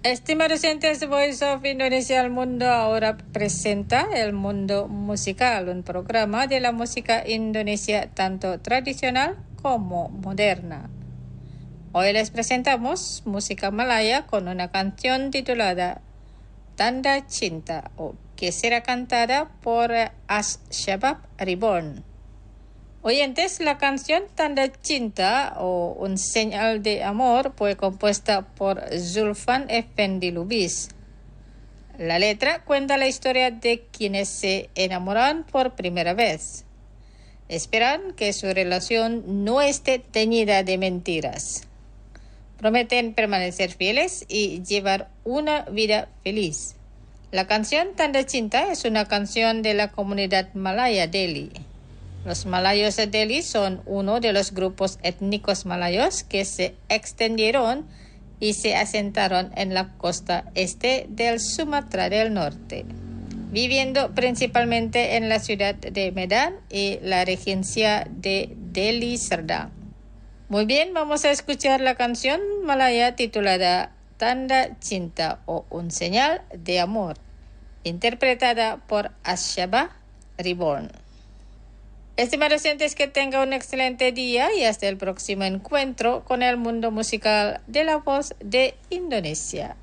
Estimados oyentes, Voice of Indonesia al Mundo ahora presenta El Mundo Musical, un programa de la música indonesia tanto tradicional como moderna. Hoy les presentamos música malaya con una canción titulada Tanda Cinta, que será cantada por Ashabab Reborn. Oyentes, la canción Tanda Cinta o Un Señal de Amor fue compuesta por Zulfan Effendi Lubis. La letra cuenta la historia de quienes se enamoran por primera vez. Esperan que su relación no esté teñida de mentiras. Prometen permanecer fieles y llevar una vida feliz. La canción Tanda Cinta es una canción de la comunidad malaya Delhi. Los malayos de Delhi son uno de los grupos étnicos malayos que se extendieron y se asentaron en la costa este del Sumatra del Norte, viviendo principalmente en la ciudad de Medan y la regencia de Delhi Serdang. Muy bien, vamos a escuchar la canción malaya titulada Tanda Cinta o Un Señal de Amor, interpretada por Ashabab Reborn. Estimados oyentes, que tenga un excelente día y hasta el próximo encuentro con el mundo musical de la voz de Indonesia.